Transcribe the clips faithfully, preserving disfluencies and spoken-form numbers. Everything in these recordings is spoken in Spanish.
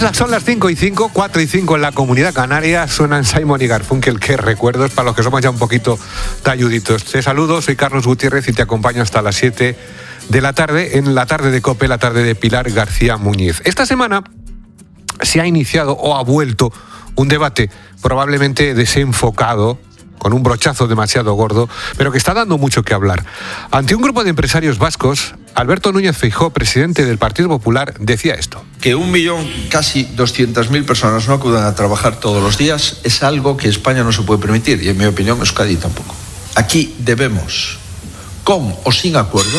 las, son las cinco y cinco, cuatro y cinco en la Comunidad Canaria. Suenan Simon y Garfunkel. Qué recuerdos para los que somos ya un poquito talluditos. Te saludo, soy Carlos Gutiérrez y te acompaño hasta las siete de la tarde en la tarde de COPE, la tarde de Pilar García Muñiz. Esta semana se ha iniciado o ha vuelto un debate probablemente desenfocado, con un brochazo demasiado gordo, pero que está dando mucho que hablar. Ante un grupo de empresarios vascos, Alberto Núñez Feijóo, presidente del Partido Popular, decía esto. Que un millón, casi doscientas mil personas no acudan a trabajar todos los días es algo que España no se puede permitir, y en mi opinión Euskadi tampoco. Aquí debemos, con o sin acuerdo,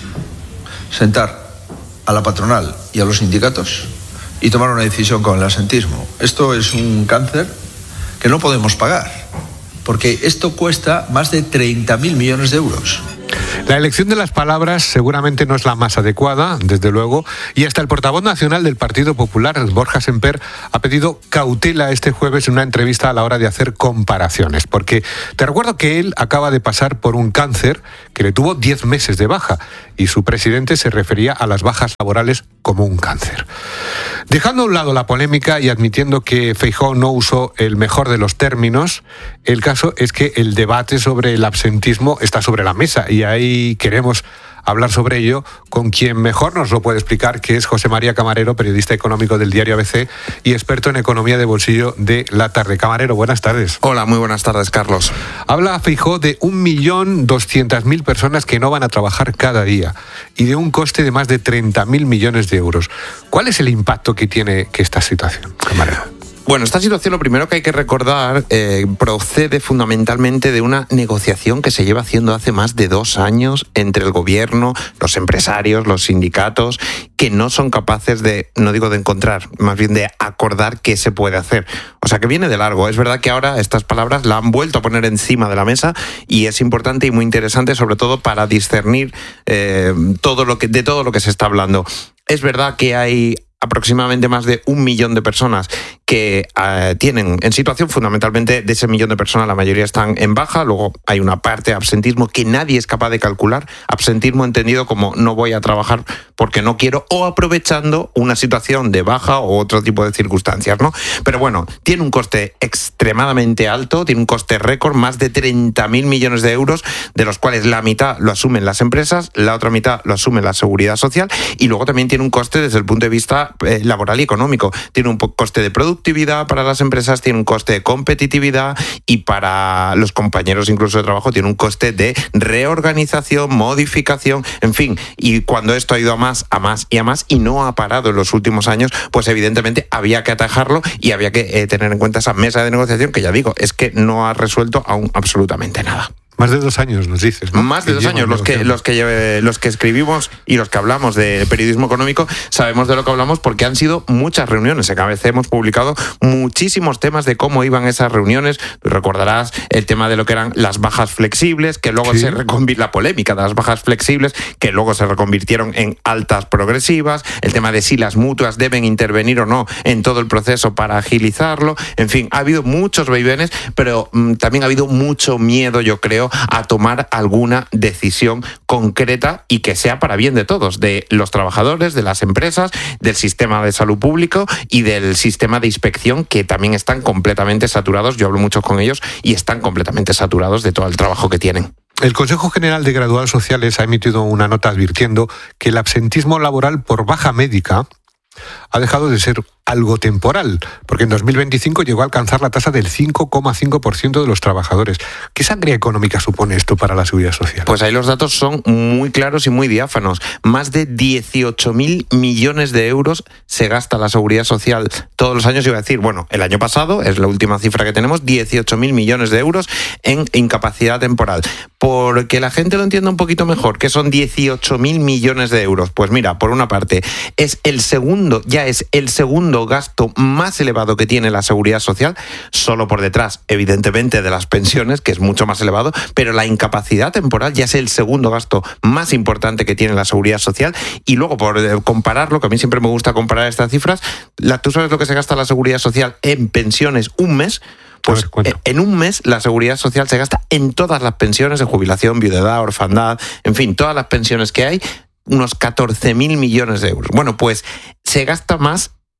sentar a la patronal y a los sindicatos y tomar una decisión con el asentismo. Esto es un cáncer que no podemos pagar, porque esto cuesta más de treinta mil millones de euros. La elección de las palabras seguramente no es la más adecuada, desde luego, y hasta el portavoz nacional del Partido Popular, Borja Semper, ha pedido cautela este jueves en una entrevista a la hora de hacer comparaciones, porque te recuerdo que él acaba de pasar por un cáncer que le tuvo diez meses de baja, y su presidente se refería a las bajas laborales como un cáncer. Dejando a un lado la polémica y admitiendo que Feijóo no usó el mejor de los términos, el caso es que el debate sobre el absentismo está sobre la mesa y ahí queremos hablar sobre ello con quien mejor nos lo puede explicar, que es José María Camarero, periodista económico del diario A B C y experto en economía de bolsillo de La Tarde. Camarero, buenas tardes. Hola, muy buenas tardes, Carlos. Habla Feijóo de un millón doscientas mil personas que no van a trabajar cada día y de un coste de más de treinta mil millones de euros. ¿Cuál es el impacto que tiene que esta situación, Camarero? Bueno, esta situación, lo primero que hay que recordar, eh, procede fundamentalmente de una negociación que se lleva haciendo hace más de dos años entre el gobierno, los empresarios, los sindicatos, que no son capaces de, no digo de encontrar, más bien de acordar qué se puede hacer. O sea, que viene de largo. Es verdad que ahora estas palabras la han vuelto a poner encima de la mesa y es importante y muy interesante, sobre todo para discernir eh, todo lo que, de todo lo que se está hablando. Es verdad que hay aproximadamente más de un millón de personas que uh, tienen en situación, fundamentalmente de ese millón de personas la mayoría están en baja, luego hay una parte de absentismo que nadie es capaz de calcular, absentismo entendido como no voy a trabajar porque no quiero o aprovechando una situación de baja o otro tipo de circunstancias, ¿no? Pero bueno, tiene un coste extremadamente alto, tiene un coste récord, más de treinta mil millones de euros, de los cuales la mitad lo asumen las empresas, la otra mitad lo asume la Seguridad Social y luego también tiene un coste desde el punto de vista eh, laboral y económico, tiene un coste de productividad para las empresas, tiene un coste de competitividad y para los compañeros incluso de trabajo tiene un coste de reorganización, modificación, en fin. Y cuando esto ha ido a más, a más y a más y no ha parado en los últimos años, pues evidentemente había que atajarlo y había que eh, tener en cuenta esa mesa de negociación que ya digo, es que no ha resuelto aún absolutamente nada. Más de dos años nos dices, ¿no? Más de dos años. Los que, los, que, los que escribimos y los que hablamos de periodismo económico sabemos de lo que hablamos porque han sido muchas reuniones. En A B C hemos publicado muchísimos temas de cómo iban esas reuniones. Tú recordarás el tema de lo que eran las bajas flexibles, que luego sí. se reconvirtió, la polémica de las bajas flexibles, que luego se reconvirtieron en altas progresivas, el tema de si las mutuas deben intervenir o no en todo el proceso para agilizarlo. En fin, ha habido muchos vaivenes, pero mmm, también ha habido mucho miedo, yo creo, a tomar alguna decisión concreta y que sea para bien de todos, de los trabajadores, de las empresas, del sistema de salud público y del sistema de inspección, que también están completamente saturados. Yo hablo mucho con ellos y están completamente saturados de todo el trabajo que tienen. El Consejo General de Graduados Sociales ha emitido una nota advirtiendo que el absentismo laboral por baja médica ha dejado de ser algo temporal, porque en dos mil veinticinco llegó a alcanzar la tasa del cinco coma cinco por ciento de los trabajadores. ¿Qué sangría económica supone esto para la Seguridad Social? Pues ahí los datos son muy claros y muy diáfanos. Más de dieciocho mil millones de euros se gasta la Seguridad Social todos los años. Iba a decir, bueno, el año pasado, es la última cifra que tenemos, dieciocho mil millones de euros en incapacidad temporal. Porque la gente lo entienda un poquito mejor, ¿qué son dieciocho mil millones de euros? Pues mira, por una parte, es el segundo, ya es el segundo gasto más elevado que tiene la Seguridad Social, solo por detrás, evidentemente, de las pensiones, que es mucho más elevado, pero la incapacidad temporal ya es el segundo gasto más importante que tiene la Seguridad Social. Y luego, por compararlo, que a mí siempre me gusta comparar estas cifras, la, ¿tú sabes lo que se gasta la Seguridad Social en pensiones un mes? Pues ver, en un mes la Seguridad Social se gasta en todas las pensiones de jubilación, viudedad, orfandad, en fin, todas las pensiones que hay, unos catorce mil millones de euros. Bueno, pues se gasta más en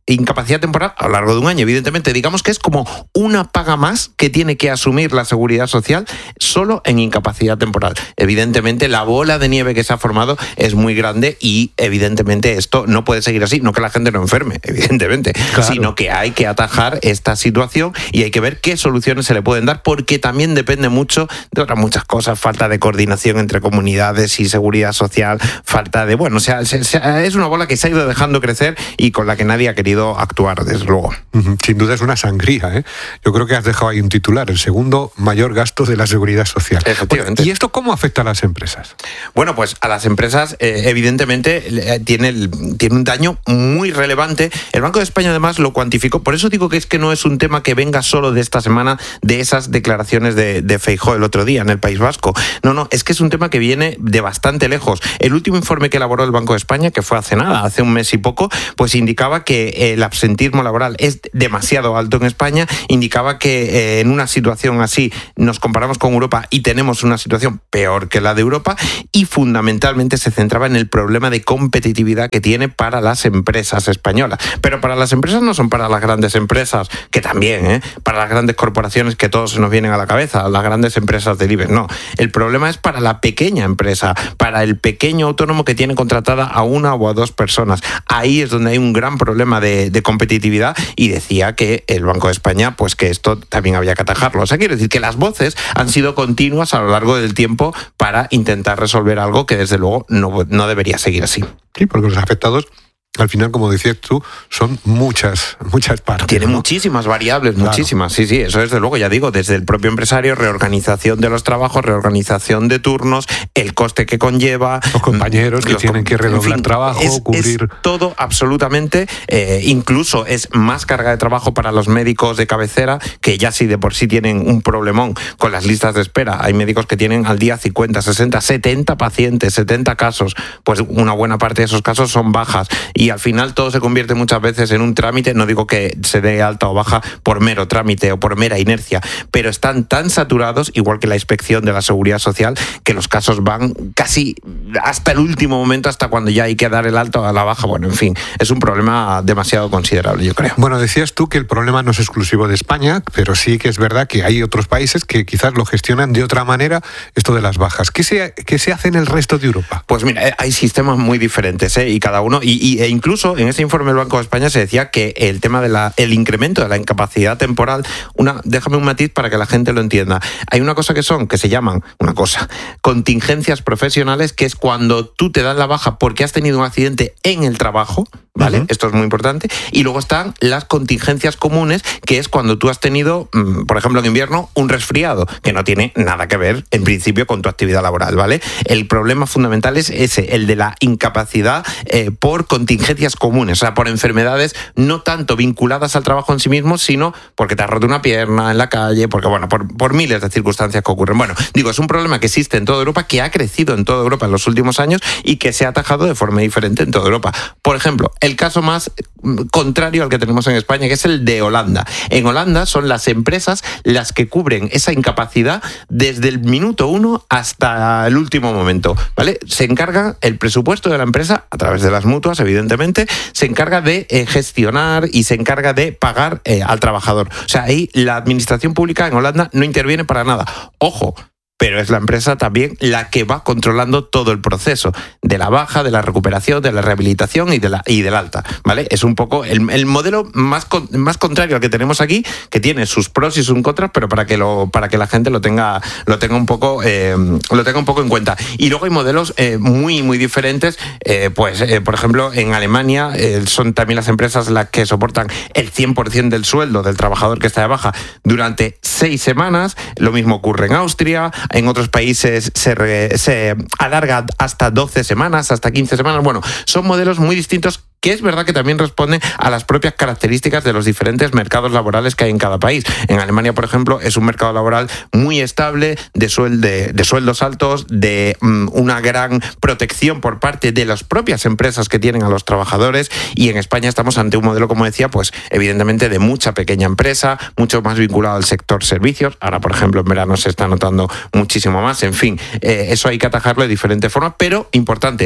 incapacidad temporal a lo largo de un año. Evidentemente, digamos que es como una paga más que tiene que asumir la Seguridad Social solo en incapacidad temporal. Evidentemente, la bola de nieve que se ha formado es muy grande y evidentemente esto no puede seguir así. No que la gente no enferme, evidentemente, claro, sino que hay que atajar esta situación y hay que ver qué soluciones se le pueden dar, porque también depende mucho de otras muchas cosas, falta de coordinación entre comunidades y seguridad social, falta de, bueno, o sea, se, se, es una bola que se ha ido dejando crecer y con la que nadie ha querido actuar, desde luego. Sin duda es una sangría, ¿eh? Yo creo que has dejado ahí un titular, el segundo mayor gasto de la seguridad social. Efectivamente. ¿Y esto cómo afecta a las empresas? Bueno, pues a las empresas, eh, evidentemente, eh, tiene, el, tiene un daño muy relevante. El Banco de España, además, lo cuantificó. Por eso digo que es que no es un tema que venga solo de esta semana, de esas declaraciones de, de Feijóo el otro día en el País Vasco. No, no, es que es un tema que viene de bastante lejos. El último informe que elaboró el Banco de España, que fue hace nada, hace un mes y poco, pues indicaba que el absentismo laboral es demasiado alto en España, indicaba que eh, en una situación así nos comparamos con Europa y tenemos una situación peor que la de Europa, y fundamentalmente se centraba en el problema de competitividad que tiene para las empresas españolas. Pero para las empresas no son para las grandes empresas, que también, ¿eh? para las grandes corporaciones que todos se nos vienen a la cabeza, las grandes empresas del IBEX, no. El problema es para la pequeña empresa, para el pequeño autónomo que tiene contratada a una o a dos personas. Ahí es donde hay un gran problema de, de competitividad, y decía que el Banco de España, pues que esto también había que atajarlo. O sea, quiero decir que las voces han sido continuas a lo largo del tiempo para intentar resolver algo que desde luego no, no debería seguir así. Sí, porque los afectados, al final, como decías tú, son muchas, muchas partes. Tiene, ¿no?, muchísimas variables, claro. muchísimas. Sí, sí, eso desde luego, ya digo, desde el propio empresario, reorganización de los trabajos, reorganización de turnos, el coste que conlleva. Los compañeros que tienen que redoblar en fin, trabajo, es, cubrir. Es todo absolutamente, eh, incluso es más carga de trabajo para los médicos de cabecera, que ya sí de por sí tienen un problemón con las listas de espera. Hay médicos que tienen al día cincuenta, sesenta, setenta pacientes, setenta casos. Pues una buena parte de esos casos son bajas. Y al final todo se convierte muchas veces en un trámite, no digo que se dé alta o baja por mero trámite o por mera inercia, pero están tan saturados, igual que la inspección de la Seguridad Social, que los casos van casi hasta el último momento, hasta cuando ya hay que dar el alto a la baja. Bueno, en fin, es un problema demasiado considerable, yo creo. Bueno, decías tú que el problema no es exclusivo de España, pero sí que es verdad que hay otros países que quizás lo gestionan de otra manera, esto de las bajas. ¿Qué se, qué se hace en el resto de Europa? Pues mira, hay sistemas muy diferentes, ¿eh? Y cada uno, y, y, e incluso en ese informe del Banco de España se decía que el tema del el incremento de la incapacidad temporal, una, déjame un matiz para que la gente lo entienda. Hay una cosa que son, que se llaman, una cosa, contingencias profesionales, que es cuando tú te das la baja porque has tenido un accidente en el trabajo, ¿vale? Uh-huh. Esto es muy importante. Y luego están las contingencias comunes, que es cuando tú has tenido, por ejemplo, en invierno, un resfriado, que no tiene nada que ver, en principio, con tu actividad laboral, ¿vale? El problema fundamental es ese, el de la incapacidad eh, por contingencias comunes, o sea, por enfermedades no tanto vinculadas al trabajo en sí mismo, sino porque te has roto una pierna en la calle, porque, bueno, por, por miles de circunstancias que ocurren. Bueno, digo, es un problema que existe en toda Europa, que ha crecido en toda Europa en los últimos años y que se ha atajado de forma diferente en toda Europa. Por ejemplo, el caso más contrario al que tenemos en España, que es el de Holanda. En Holanda son las empresas las que cubren esa incapacidad desde el minuto uno hasta el último momento, ¿vale? Se encarga el presupuesto de la empresa, a través de las mutuas, evidentemente, se encarga de eh, gestionar y se encarga de pagar eh, al trabajador. O sea, ahí la administración pública en Holanda no interviene para nada. Ojo, pero es la empresa también la que va controlando todo el proceso de la baja, de la recuperación, de la rehabilitación y, de la, y del alta, ¿vale? Es un poco el, el modelo más, con, más contrario al que tenemos aquí, que tiene sus pros y sus contras, pero para que lo para que la gente lo tenga lo tenga un poco eh, lo tenga un poco en cuenta. Y luego hay modelos eh, muy muy diferentes, eh, pues eh, por ejemplo en Alemania eh, son también las empresas las que soportan el cien por ciento del sueldo del trabajador que está de baja durante seis semanas. Lo mismo ocurre en Austria. En otros países se, re, se alarga hasta doce semanas, hasta quince semanas. Bueno, son modelos muy distintos, que es verdad que también responden a las propias características de los diferentes mercados laborales que hay en cada país. En Alemania, por ejemplo, es un mercado laboral muy estable, de, suel de, de sueldos altos, de um, una gran protección por parte de las propias empresas que tienen a los trabajadores, y en España estamos ante un modelo, como decía, pues evidentemente de mucha pequeña empresa, mucho más vinculado al sector servicios. Ahora, por ejemplo, en verano se está notando muchísimo más. En fin, eh, eso hay que atajarlo de diferentes formas, pero importante,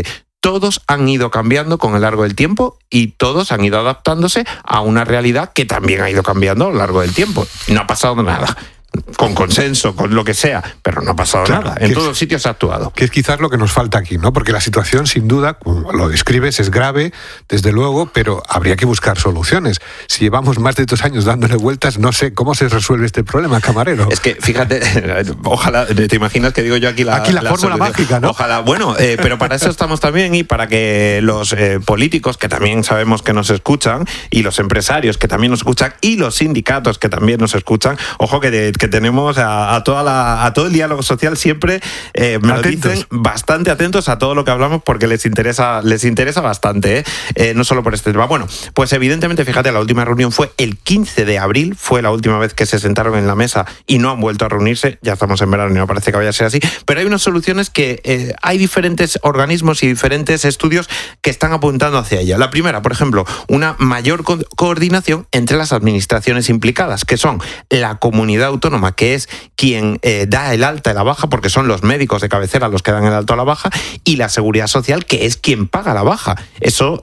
todos han ido cambiando con el largo del tiempo y todos han ido adaptándose a una realidad que también ha ido cambiando a lo largo del tiempo. No ha pasado nada. Con consenso, con lo que sea, pero no ha pasado claro, nada. En todos los sitios se ha actuado. Que es quizás lo que nos falta aquí, ¿no? Porque la situación, sin duda, como lo describes, es grave, desde luego, pero habría que buscar soluciones. Si llevamos más de dos años dándole vueltas, no sé cómo se resuelve este problema, camarero. Es que, fíjate, ojalá, te imaginas que digo yo aquí la Aquí la, la fórmula solución. mágica, ¿no? Ojalá, bueno, eh, pero para eso estamos también y para que los eh, políticos, que también sabemos que nos escuchan, y los empresarios, que también nos escuchan, y los sindicatos, que también nos escuchan, ojo que, de, que tenemos a, a, toda la, a todo el diálogo social siempre, eh, me atentos. Lo dicen, bastante atentos a todo lo que hablamos porque les interesa, les interesa bastante, ¿eh? Eh, no solo por este tema. Bueno, pues evidentemente, fíjate, la última reunión fue el quince de abril, fue la última vez que se sentaron en la mesa y no han vuelto a reunirse, ya estamos en verano y no parece que vaya a ser así, pero hay unas soluciones que eh, hay diferentes organismos y diferentes estudios que están apuntando hacia ella. La primera, por ejemplo, una mayor co- coordinación entre las administraciones implicadas, que son la comunidad autónoma, que es quien eh, da el alta y la baja, porque son los médicos de cabecera los que dan el alta o la baja, y la seguridad social, que es quien paga la baja. Eso